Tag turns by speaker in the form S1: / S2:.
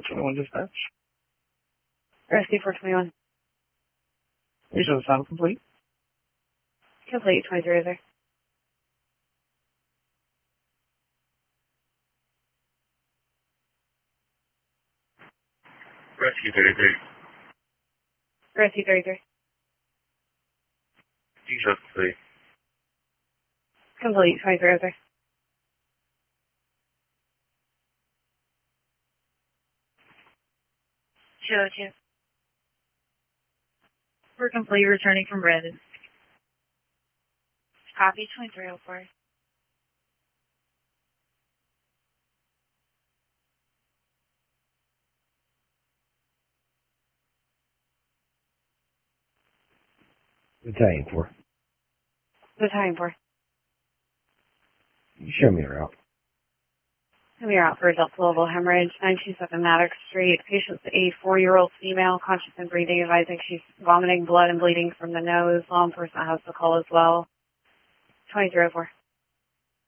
S1: 421 dispatch.
S2: Rescue 421.
S1: Regional sound complete.
S2: Complete 2000.
S3: Rescue 33.
S2: Rescue 33.
S3: Diesel complete.
S2: Complete 2000.
S4: Show 2. We're complete, returning from Brandon. Copy 2304.
S5: Battalion 4.
S2: Battalion 4.
S5: You show me her out.
S2: We are out for adult global hemorrhage, 927 Maddox Street. Patient's a 4-year-old female, conscious and breathing, advising she's vomiting blood and bleeding from the nose. Law enforcement has the call as well. 2004.